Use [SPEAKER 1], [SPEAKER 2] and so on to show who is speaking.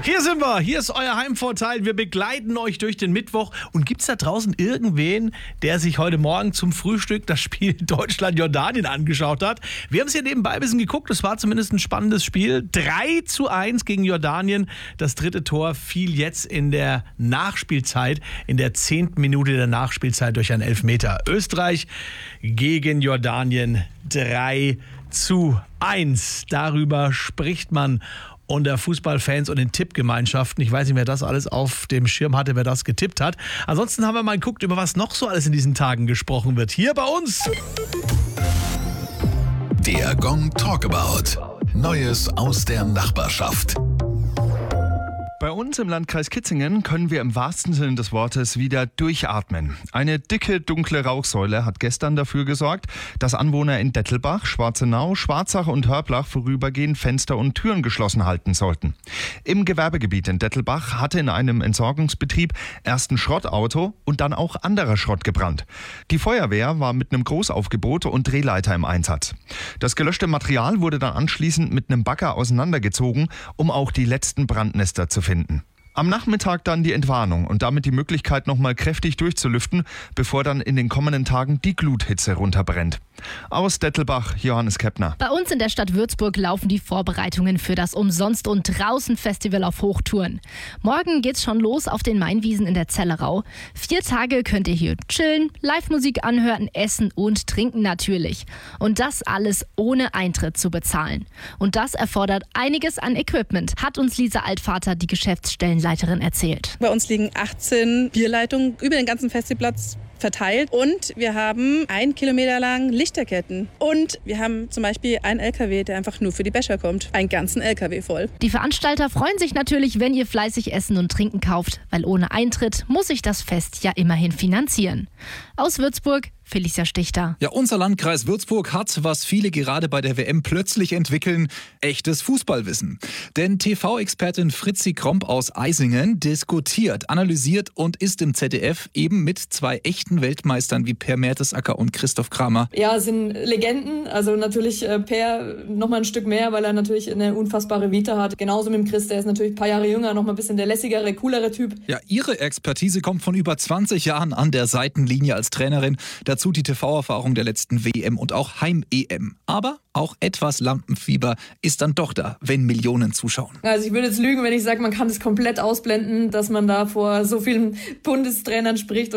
[SPEAKER 1] Hier sind wir, hier ist euer Heimvorteil. Wir begleiten euch durch den Mittwoch. Und gibt es da draußen irgendwen, der sich heute Morgen zum Frühstück das Spiel Deutschland-Jordanien angeschaut hat? Wir haben es hier nebenbei ein bisschen geguckt. Es war zumindest ein spannendes Spiel. 3:1 gegen Jordanien. Das dritte Tor fiel jetzt in der Nachspielzeit, in der 10. Minute der Nachspielzeit durch einen Elfmeter. Österreich gegen Jordanien 3:1. Darüber spricht man unter Fußballfans und den Tippgemeinschaften. Ich weiß nicht, wer das alles auf dem Schirm hatte, wer das getippt hat. Ansonsten haben wir mal geguckt, über was noch so alles in diesen Tagen gesprochen wird. Hier bei uns.
[SPEAKER 2] Der Gong Talkabout. Neues aus der Nachbarschaft.
[SPEAKER 3] Bei uns im Landkreis Kitzingen können wir im wahrsten Sinne des Wortes wieder durchatmen. Eine dicke, dunkle Rauchsäule hat gestern dafür gesorgt, dass Anwohner in Dettelbach, Schwarzenau, Schwarzach und Hörblach vorübergehend Fenster und Türen geschlossen halten sollten. Im Gewerbegebiet in Dettelbach hatte in einem Entsorgungsbetrieb erst ein Schrottauto und dann auch anderer Schrott gebrannt. Die Feuerwehr war mit einem Großaufgebot und Drehleiter im Einsatz. Das gelöschte Material wurde dann anschließend mit einem Bagger auseinandergezogen, um auch die letzten Brandnester zu finden. Am Nachmittag dann die Entwarnung und damit die Möglichkeit, nochmal kräftig durchzulüften, bevor dann in den kommenden Tagen die Gluthitze runterbrennt. Aus Dettelbach, Johannes Keppner.
[SPEAKER 4] Bei uns in der Stadt Würzburg laufen die Vorbereitungen für das Umsonst- und Draußen-Festival auf Hochtouren. Morgen geht's schon los auf den Mainwiesen in der Zellerau. 4 Tage könnt ihr hier chillen, Live-Musik anhören, essen und trinken natürlich. Und das alles ohne Eintritt zu bezahlen. Und das erfordert einiges an Equipment, hat uns Lisa Altvater, die Geschäftsstellenleiterin, erzählt.
[SPEAKER 5] Bei uns liegen 18 Bierleitungen über den ganzen Festplatz verteilt und wir haben 1 Kilometer lang Lichterketten und wir haben zum Beispiel einen LKW, der einfach nur für die Becher kommt. Einen ganzen LKW voll.
[SPEAKER 4] Die Veranstalter freuen sich natürlich, wenn ihr fleißig Essen und Trinken kauft, weil ohne Eintritt muss sich das Fest ja immerhin finanzieren. Aus Würzburg, Felicia Stichter.
[SPEAKER 6] Ja, unser Landkreis Würzburg hat, was viele gerade bei der WM plötzlich entwickeln, echtes Fußballwissen. Denn TV-Expertin Fritzi Kromp aus Eisingen diskutiert, analysiert und ist im ZDF eben mit 2 echten Weltmeistern wie Per Mertesacker und Christoph Kramer.
[SPEAKER 7] Ja, sind Legenden. Also natürlich Per noch mal ein Stück mehr, weil er natürlich eine unfassbare Vita hat. Genauso mit dem Chris, der ist natürlich ein paar Jahre jünger, noch mal ein bisschen der lässigere, coolere Typ.
[SPEAKER 6] Ja, ihre Expertise kommt von über 20 Jahren an der Seitenlinie als Trainerin. Dazu die TV-Erfahrung der letzten WM und auch Heim-EM. Aber auch etwas Lampenfieber ist dann doch da, wenn Millionen zuschauen.
[SPEAKER 7] Also ich würde jetzt lügen, wenn ich sage, man kann das komplett ausblenden, dass man da vor so vielen Bundestrainern spricht.